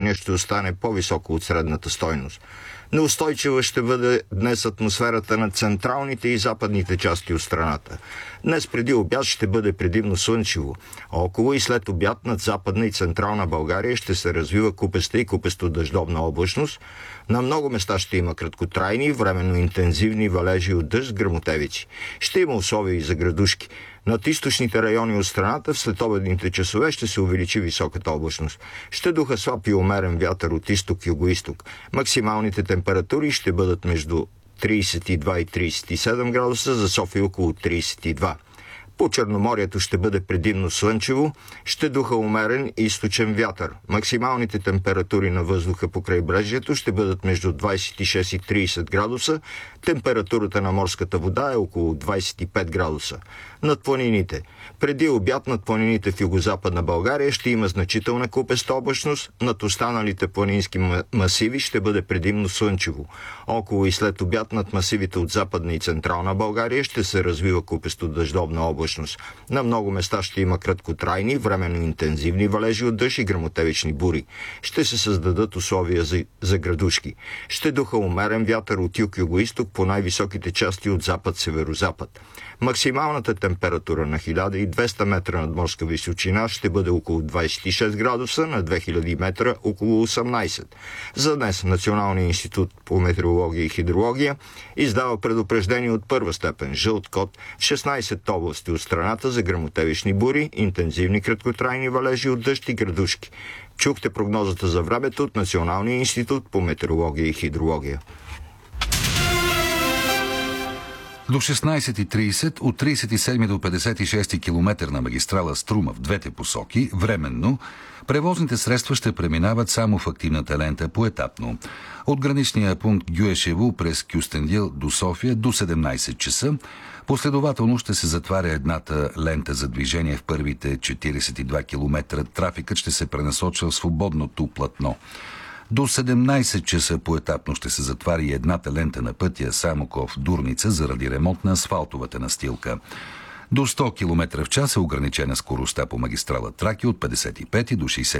напрежение ще остане по-високо от средната стойност. Неустойчива ще бъде днес атмосферата на централните и западните части от страната. Днес преди обяд ще бъде предимно слънчево, а около и след обяд над западна и централна България ще се развива купеста и купесто-дъждовна облачност. На много места ще има краткотрайни, временно интензивни валежи от дъжд с гръмотевици. Ще има условия и за градушки. Над източните райони от страната в следобедните часове ще се увеличи високата облачност. Ще духа слаб и умерен вятър от изток-югоизток. Максималните температури ще бъдат между 32 и 37 градуса, за София около 32. По Черноморието ще бъде предимно слънчево, ще духа умерен източен вятър. Максималните температури на въздуха по крайбрежието ще бъдат между 26 и 30 градуса, температурата на морската вода е около 25 градуса. Над планините. Преди обяд над планините в югозападна България ще има значителна купеста облачност, над останалите планински масиви ще бъде предимно слънчево. Около и след обяд над масивите от западна и централна България ще се развива купесто-дъждовна облачност. На много места ще има краткотрайни, временно интензивни валежи от дъжд и гръмотевични бури. Ще се създадат условия за градушки. Ще духа умерен вятър от юг-югоизток по най-високите части от запад-северозапад. Максималната температура на 1200 метра над морска височина ще бъде около 26 градуса, на 2000 метра около 18. За днес Националният институт по метеорология и хидрология издава предупреждение от първа степен жълт код в 16 области от страната за гръмотевични бури, интензивни краткотрайни валежи от дъжд и градушки. Чухте прогнозата за времето от Националния институт по метеорология и хидрология. До 16:30 от 37 до 56 км на магистрала Струма в двете посоки, временно, превозните средства ще преминават само в активната лента поетапно. От граничния пункт Гюешево през Кюстендил до София до 17 часа, последователно ще се затваря едната лента за движение в първите 42 км. Трафикът ще се пренасочва в свободното платно. До 17 часа поетапно ще се затвари едната лента на пътя Самоков-Дурница заради ремонт на асфалтовата настилка. До 100 км в час е ограничена скоростта по магистрала Тракия от 55 до 60